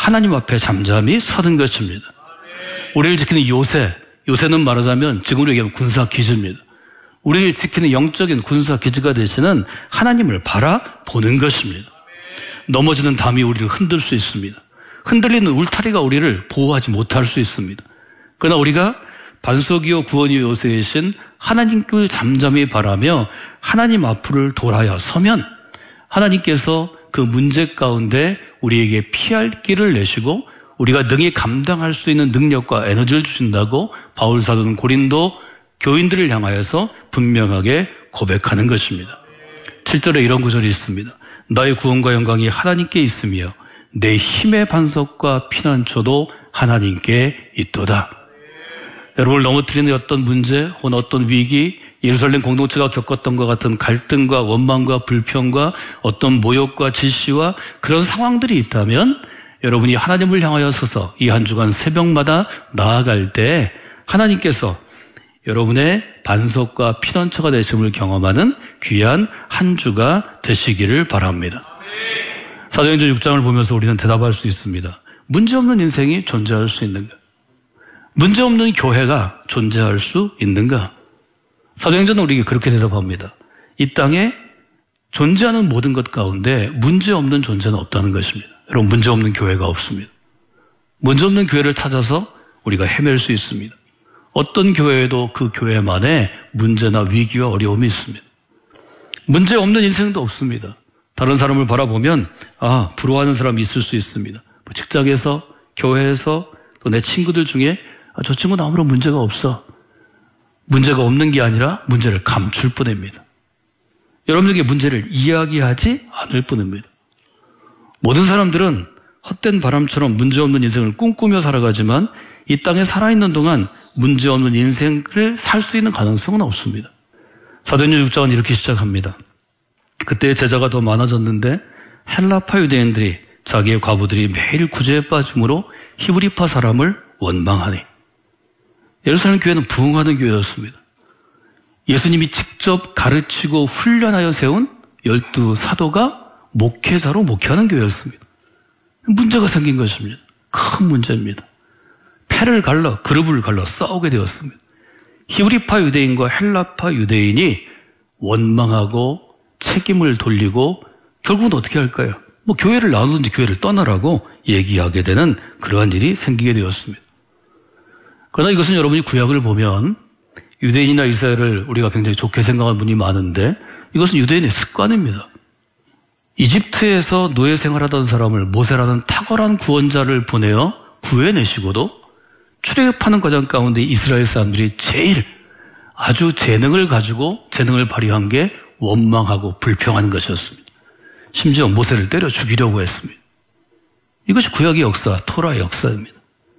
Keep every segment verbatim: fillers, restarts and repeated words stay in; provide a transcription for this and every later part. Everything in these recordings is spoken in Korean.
하나님 앞에 잠잠히 서는 것입니다. 우리를 지키는 요새, 요새는 말하자면 지금으로 얘기하면 군사기지입니다. 우리를 지키는 영적인 군사기지가 되시는 하나님을 바라보는 것입니다. 넘어지는 담이 우리를 흔들 수 있습니다. 흔들리는 울타리가 우리를 보호하지 못할 수 있습니다. 그러나 우리가 반석이요 구원이요 요새이신 하나님께 잠잠히 바라며 하나님 앞을 돌아야 서면 하나님께서 그 문제 가운데 우리에게 피할 길을 내시고 우리가 능히 감당할 수 있는 능력과 에너지를 주신다고 바울 사도는 고린도 교인들을 향하여서 분명하게 고백하는 것입니다. 칠 절에 이런 구절이 있습니다. 나의 구원과 영광이 하나님께 있으며 내 힘의 반석과 피난처도 하나님께 있도다. 여러분을 넘어뜨리는 어떤 문제 혹은 어떤 위기, 예루살렘 공동체가 겪었던 것 같은 갈등과 원망과 불평과 어떤 모욕과 질시와 그런 상황들이 있다면 여러분이 하나님을 향하여 서서 이 한 주간 새벽마다 나아갈 때 하나님께서 여러분의 반석과 피난처가 되심을 경험하는 귀한 한 주가 되시기를 바랍니다. 사도행전 육 장을 보면서 우리는 대답할 수 있습니다. 문제없는 인생이 존재할 수 있는가? 문제없는 교회가 존재할 수 있는가? 사도행전은 우리에게 그렇게 대답합니다. 이 땅에 존재하는 모든 것 가운데 문제없는 존재는 없다는 것입니다. 여러분, 문제없는 교회가 없습니다. 문제없는 교회를 찾아서 우리가 헤맬 수 있습니다. 어떤 교회에도 그 교회만의 문제나 위기와 어려움이 있습니다. 문제없는 인생도 없습니다. 다른 사람을 바라보면 아, 부러워하는 사람이 있을 수 있습니다. 직장에서, 교회에서, 또 내 친구들 중에 아, 저 친구는 아무런 문제가 없어. 문제가 없는 게 아니라 문제를 감출 뿐입니다. 여러분에게 문제를 이야기하지 않을 뿐입니다. 모든 사람들은 헛된 바람처럼 문제없는 인생을 꿈꾸며 살아가지만 이 땅에 살아있는 동안 문제없는 인생을 살 수 있는 가능성은 없습니다. 사도행전 육 장은 이렇게 시작합니다. 그때 제자가 더 많아졌는데 헬라파 유대인들이 자기의 과부들이 매일 구제에 빠짐으로 히브리파 사람을 원망하니. 예루살렘 교회는 부흥하는 교회였습니다. 예수님이 직접 가르치고 훈련하여 세운 열두 사도가 목회자로 목회하는 교회였습니다. 문제가 생긴 것입니다. 큰 문제입니다. 패를 갈라, 그룹을 갈라 싸우게 되었습니다. 히브리파 유대인과 헬라파 유대인이 원망하고 책임을 돌리고 결국은 어떻게 할까요? 뭐 교회를 나누든지 교회를 떠나라고 얘기하게 되는 그러한 일이 생기게 되었습니다. 그러나 이것은 여러분이 구약을 보면 유대인이나 이스라엘을 우리가 굉장히 좋게 생각하는 분이 많은데 이것은 유대인의 습관입니다. 이집트에서 노예 생활하던 사람을 모세라는 탁월한 구원자를 보내어 구해내시고도 출애굽하는 과정 가운데 이스라엘 사람들이 제일 아주 재능을 가지고 재능을 발휘한 게 원망하고 불평하는 것이었습니다. 심지어 모세를 때려 죽이려고 했습니다. 이것이 구약의 역사, 토라의 역사입니다.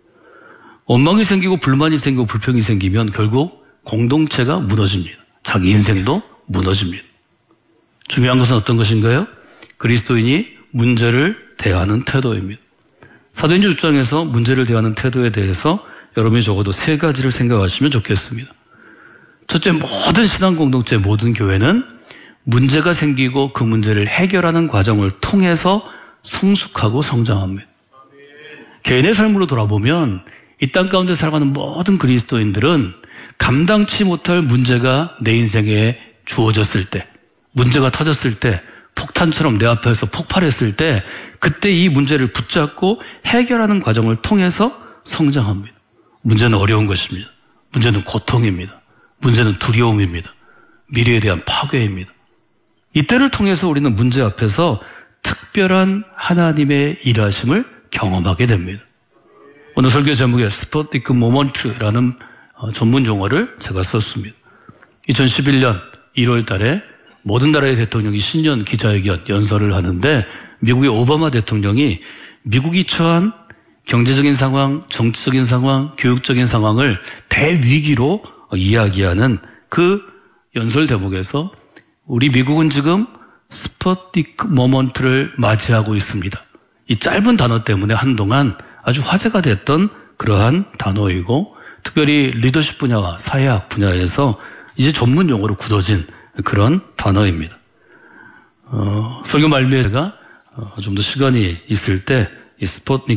원망이 생기고 불만이 생기고 불평이 생기면 결국 공동체가 무너집니다. 자기 인생도 무너집니다. 중요한 것은 어떤 것인가요? 그리스도인이 문제를 대하는 태도입니다. 사도행전 육 장에서 문제를 대하는 태도에 대해서 여러분이 적어도 세 가지를 생각하시면 좋겠습니다. 첫째, 모든 신앙 공동체, 모든 교회는 문제가 생기고 그 문제를 해결하는 과정을 통해서 성숙하고 성장합니다. 개인의 삶으로 돌아보면 이 땅 가운데 살아가는 모든 그리스도인들은 감당치 못할 문제가 내 인생에 주어졌을 때, 문제가 터졌을 때, 폭탄처럼 내 앞에서 폭발했을 때 그때 이 문제를 붙잡고 해결하는 과정을 통해서 성장합니다. 문제는 어려운 것입니다. 문제는 고통입니다. 문제는 두려움입니다. 미래에 대한 파괴입니다. 이때를 통해서 우리는 문제 앞에서 특별한 하나님의 일하심을 경험하게 됩니다. 오늘 설교 제목에 스포티크 모먼트라는 전문 용어를 제가 썼습니다. 이천십일 년 일월 달에 모든 나라의 대통령이 신년 기자회견 연설을 하는데 미국의 오바마 대통령이 미국이 처한 경제적인 상황, 정치적인 상황, 교육적인 상황을 대위기로 이야기하는 그 연설 대목에서 우리 미국은 지금 스포티크 모먼트를 맞이하고 있습니다. 이 짧은 단어 때문에 한동안 아주 화제가 됐던 그러한 단어이고 특별히 리더십 분야와 사회학 분야에서 이제 전문 용어로 굳어진 그런 단어입니다. 어, 설교 말미에 제가 어, 좀 더 시간이 있을 때 이 스포트닉